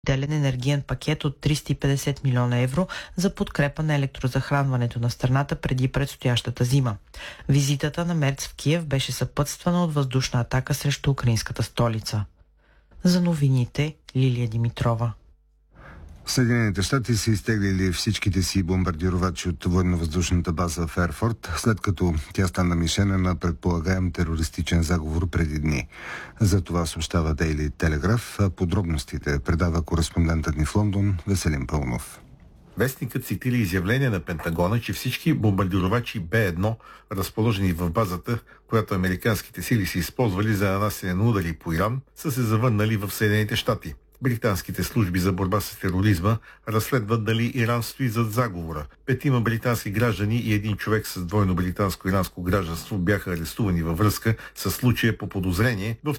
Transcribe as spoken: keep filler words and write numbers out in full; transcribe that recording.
Делен енергиен пакет от триста и петдесет милиона евро за подкрепа на електрозахранването на страната преди предстоящата зима. Визитата на Мерц в Киев беше съпътствана от въздушна атака срещу украинската столица. За новините Лилия Димитрова. Съединените щати са изтеглили всичките си бомбардировачи от военно-въздушната база в Ерфорд, след като тя стана мишена на предполагаем терористичен заговор преди дни. За това съобщава Дейли Телеграф. Подробностите предава кореспондентът ни в Лондон Веселин Пълнов. Вестникът цитира изявление на Пентагона, че всички бомбардировачи Б едно, разположени в базата, която американските сили са използвали за нанасяне на удари по Иран, са се завърнали в Съединените щати. Британските служби за борба с тероризма разследват дали Иран стои зад заговора. Петима британски граждани и един човек с двойно британско-иранско гражданство бяха арестувани във връзка с случая по подозрение в